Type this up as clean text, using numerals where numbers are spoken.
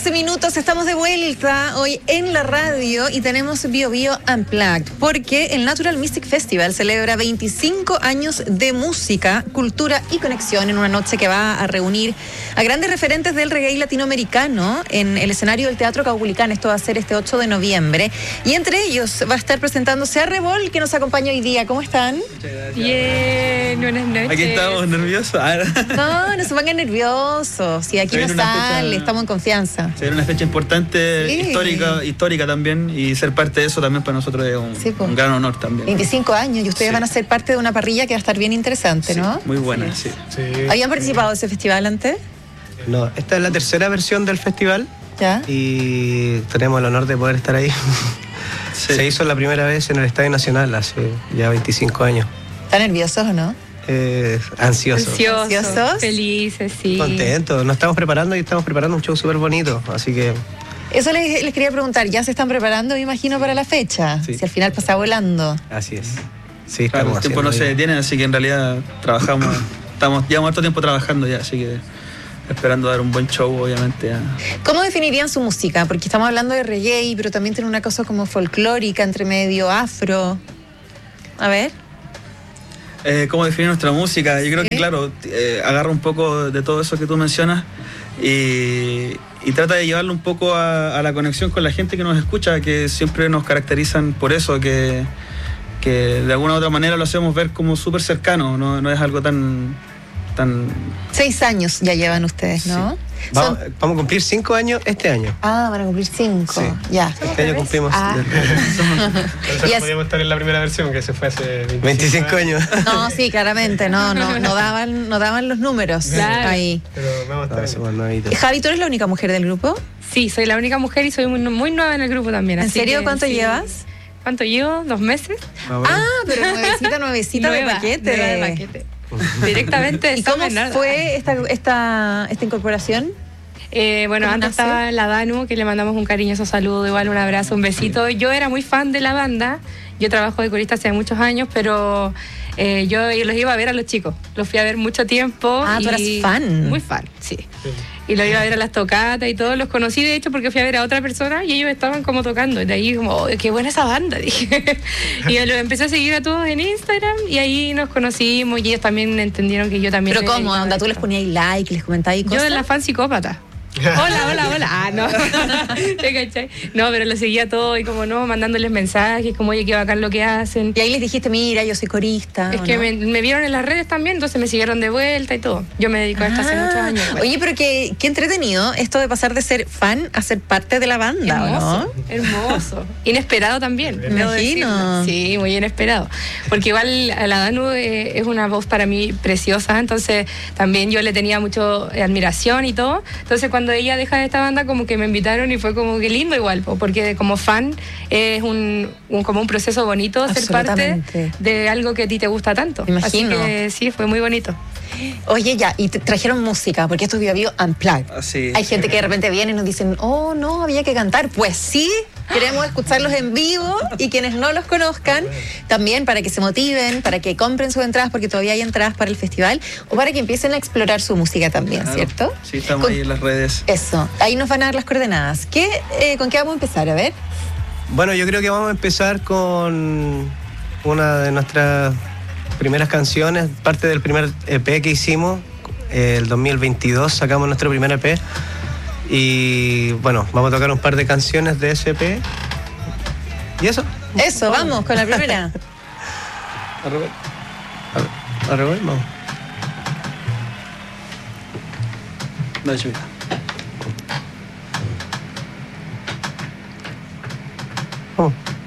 11 minutos, estamos de vuelta hoy en la radio y tenemos Bio Bio Unplugged, porque el Natural Mystic Festival celebra 25 años de música, cultura y conexión en una noche que va a reunir a grandes referentes del reggae latinoamericano en el escenario del Teatro Caupolicán. Esto va a ser este 8 de noviembre y entre ellos va a estar presentándose Arrebol, que nos acompaña hoy día. ¿Cómo están? Muchas gracias. Bien, buenas noches. Aquí estamos nerviosos. No se pongan nerviosos. Si aquí no sale, estamos en confianza. Será una fecha importante, Sí. histórica también, y ser parte de eso también para nosotros es un gran honor también. 25 años y ustedes van a ser parte de una parrilla que va a estar bien interesante, Sí, ¿no? muy buena, sí. ¿Habían participado de ese festival antes? No, esta es la tercera versión del festival ¿Ya? y tenemos el honor de poder estar ahí. Sí. Se hizo la primera vez en el Estadio Nacional hace ya 25 años. ¿Están nerviosos o no? Ansiosos. ¿Ansiosos? Felices, sí. Contentos. Nos estamos preparando y estamos preparando un show súper bonito. Así que Eso les quería preguntar. ¿Ya se están preparando, me imagino, para la fecha? Sí. Si al final pasa volando. así es. Sí, Claro, estamos el tiempo no se haciendo detiene, así que en realidad llevamos harto tiempo trabajando ya, así que esperando dar un buen show, obviamente. ¿Cómo definirían su música? Porque estamos hablando de reggae, pero también tiene una cosa como folclórica, entre medio, afro. A ver. ¿Cómo definir nuestra música? Yo creo que, claro, agarra un poco de todo eso que tú mencionas y trata de llevarlo un poco a la conexión con la gente que nos escucha, que siempre nos caracterizan por eso, que de alguna u otra manera lo hacemos ver como súper cercano, no es algo tan... 6 años ya llevan ustedes, ¿no? Sí. Vamos a cumplir 5 años este año. Van a cumplir 5. Sí. Ya. Este año cumplimos Por Y eso es- podíamos estar en la primera versión, que se fue hace 25 años. No, sí, claramente, no daban los números Claro. ahí. Pero vamos a estar No, ahí. somos nuevitos. Javi, ¿tú eres la única mujer del grupo? Sí, soy la única mujer y soy muy nueva en el grupo también. ¿En así serio? que, ¿Cuánto sí. llevas? ¿Cuánto llevo? 2 meses. Pero nuevecita de Nueva, paquete. nueva de paquete. Directamente de ¿Y cómo San Bernardo. fue esta incorporación? Bueno, ¿Cómo antes nació? estaba la Danu, que le mandamos un cariñoso saludo, igual un abrazo, un besito. Yo era muy fan de la banda. Yo trabajo de corista hace muchos años, pero yo los iba a ver a los chicos. Los fui a ver mucho tiempo. ¿tú eras fan? Muy fan, sí. Y los iba a ver a las tocatas y todo. Los conocí, de hecho, porque fui a ver a otra persona y ellos estaban como tocando. De ahí como, "Oh, qué buena esa banda", dije. Y los empecé a seguir a todos en Instagram y ahí nos conocimos y ellos también entendieron que yo también... ¿Pero me cómo? dedicaba a ¿Onda tú les esto. ponías like, les comentabas cosas? Yo era la fan psicópata. Hola. Ah, no. ¿Te cachai? No, pero lo seguía todo y como no, mandándoles mensajes, como oye, qué bacán lo que hacen. Y ahí les dijiste, mira, yo soy corista. Es ¿o que no? me vieron en las redes también, entonces me siguieron de vuelta y todo. Yo me dedico a esto hace muchos años. Oye, pero qué entretenido esto de pasar de ser fan a ser parte de la banda, ¿o Hermoso, no? hermoso. Inesperado también. Me debo imagino. decirlo. Sí, muy inesperado. Porque igual la Danu es una voz para mí preciosa, entonces también yo le tenía mucho admiración y todo. Entonces cuando ella deja de esta banda, como que me invitaron y fue como que lindo igual, porque como fan es como un proceso bonito ser parte Absolutamente. de algo que a ti te gusta tanto. Me imagino. Así que sí, fue muy bonito. Oye, ya, y te trajeron música, porque esto es Bio Bio Unplugged. Así. Hay gente que de repente viene y nos dicen, oh, no, había que cantar. Pues sí, queremos escucharlos en vivo y quienes no los conozcan, también para que se motiven, para que compren sus entradas, porque todavía hay entradas para el festival, o para que empiecen a explorar su música también, Claro. ¿cierto? Sí, estamos ahí en las redes. Eso, ahí nos van a dar las coordenadas. ¿Con qué vamos a empezar? A ver. Bueno, yo creo que vamos a empezar con una de nuestras primeras canciones, parte del primer EP que hicimos. El 2022 sacamos nuestro primer EP. Y bueno, vamos a tocar un par de canciones de ese EP. ¿Y eso? Eso, vamos con la primera. Arrebol, vamos. No, chupita. Vamos.